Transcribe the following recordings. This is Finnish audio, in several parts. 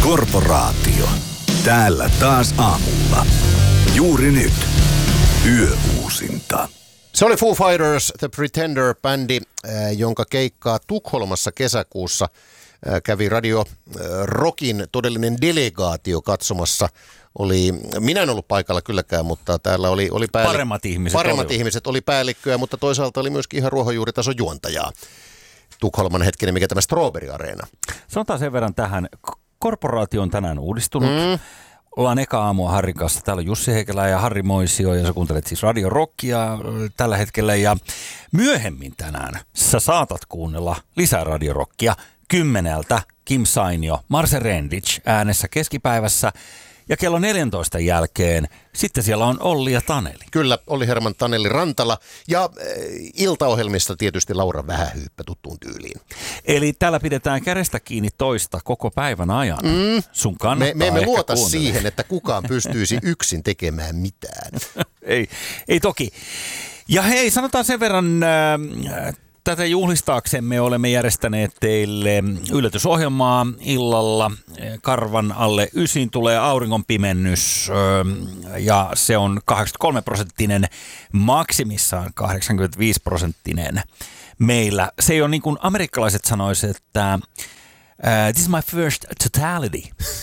Korporaatio. Täällä taas aamulla. Juuri nyt. Yöuusinta. Se oli Foo Fighters, The Pretender-bändi, jonka keikkaa Tukholmassa kesäkuussa kävi Radio Rockin todellinen delegaatio katsomassa. Minä en ollut paikalla kylläkään, mutta täällä oli paremmat ihmiset oli päällikköä, mutta toisaalta oli myöskin ihan ruohonjuuritason juontajaa. Tukholman hetkinen, mikä tämä Strawberry Areena. Sanotaan sen verran tähän. Korporaatio on tänään uudistunut. Ollaan eka aamua Harrin kanssa. Täällä on Jussi Heikelä ja Harri Moisio ja sä kuuntelet siis Radio Rockia tällä hetkellä. Ja myöhemmin tänään sä saatat kuunnella lisää Radio Rockia 10 Kim Sainio, Marse Rendic äänessä keskipäivässä. Ja kello 14 jälkeen sitten siellä on Olli ja Taneli. Kyllä, Olli Herman, Taneli Rantala ja iltaohjelmista tietysti Laura Vähähyyppä tuttuun tyyliin. Eli täällä pidetään kädestä kiinni toista koko päivän ajan. Sun kannattaa me emme luota siihen, että kukaan pystyisi yksin tekemään mitään. ei toki. Ja hei, sanotaan sen verran... Tätä juhlistaaksemme olemme järjestäneet teille yllätysohjelmaa illalla. Karvan alle 9 tulee auringonpimennys ja se on 83%, maksimissaan 85% meillä. Se ei ole niin kuin amerikkalaiset sanoisivat, että this is my first totality.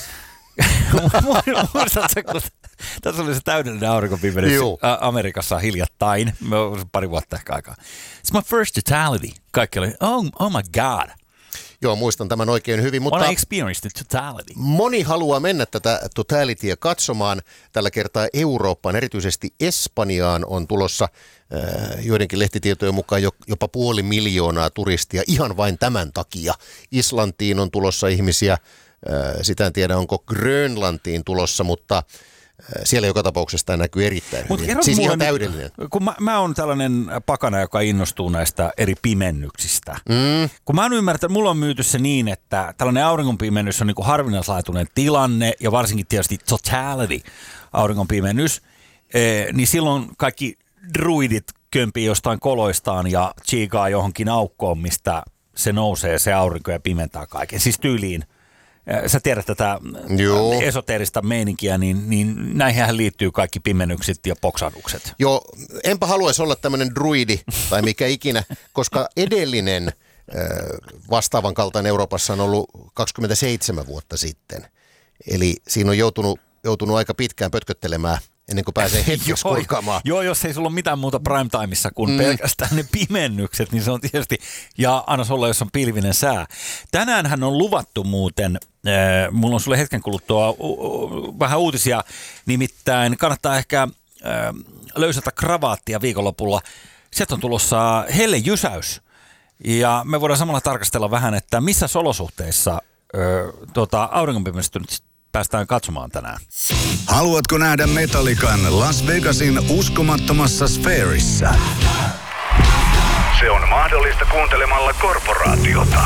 Muistatko, kun tässä oli se täydellinen auringonpimennys Amerikassa hiljattain, pari vuotta ehkä aikaa. It's my first totality. Kaikki oli, oh my god. Joo, muistan tämän oikein hyvin, mutta I experienced the totality. Moni haluaa mennä tätä totalityä katsomaan. Tällä kertaa Eurooppaan, erityisesti Espanjaan on tulossa joidenkin lehtitietojen mukaan jopa 500,000 turistia ihan vain tämän takia. Islantiin on tulossa ihmisiä, sitä en tiedä onko Grönlantiin tulossa, mutta... Siellä joka tapauksessa tämä näkyy erittäin hyvin. Siis ihan täydellinen. Kun mä oon tällainen pakana, joka innostuu näistä eri pimennyksistä. Kun mä oon ymmärtänyt, mulla on myyty se niin, että tällainen auringonpimennys on niin kuin harvinaislaatuinen tilanne ja varsinkin tietysti totality auringonpimennys, niin silloin kaikki druidit kömpii jostain koloistaan ja chiikaa johonkin aukkoon, mistä se nousee se aurinko ja pimentää kaiken. Siis tyyliin. Sä tiedät tätä esoteerista meininkiä, niin näihin liittyy kaikki pimennykset ja poksahdukset. Joo, enpä haluaisi olla tämmöinen druidi tai mikä ikinä, koska edellinen vastaavan kaltainen Euroopassa on ollut 27 vuotta sitten. Eli siinä on joutunut aika pitkään pötköttelemään ennen kuin pääsee hetkeksi kurkaamaan. Joo, jos ei sulla ole mitään muuta primetimeissa kuin pelkästään ne pimennykset, niin se on tietysti, ja anna olla, jos on pilvinen sää. Tänäänhän on luvattu muuten, mulla on sulle hetken kuluttua vähän uutisia, nimittäin kannattaa ehkä löysätä kravaattia viikonlopulla. Sieltä on tulossa hellejysäys, ja me voidaan samalla tarkastella vähän, että missä olosuhteissa auringonpimestystä nyt päästään katsomaan tänään. Haluatko nähdä Metallican Las Vegasin uskomattomassa sfäärissä? Se on mahdollista kuuntelemalla Korporaatiota.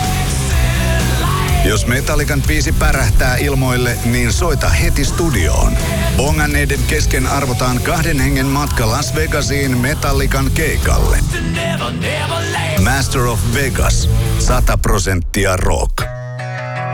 Jos Metallican biisi pärähtää ilmoille, niin soita heti studioon. Bonganneiden kesken arvotaan 2 hengen matka Las Vegasiin Metallican keikalle. Master of Vegas. 100% rock.